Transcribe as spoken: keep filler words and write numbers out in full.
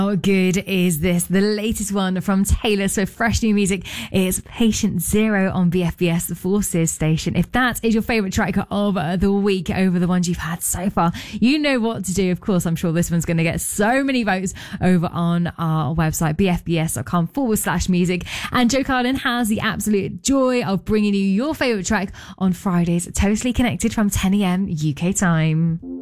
How good is this? The latest one from Taylor Swift, fresh new music, is Patient Zero on B F B S, the Forces station. If that is your favourite track of the week over the ones you've had so far, you know what to do. Of course, I'm sure this one's going to get so many votes over on our website, bfbs.com forward slash music. And Joe Carlin has the absolute joy of bringing you your favourite track on Fridays, totally connected from ten a.m. U K time.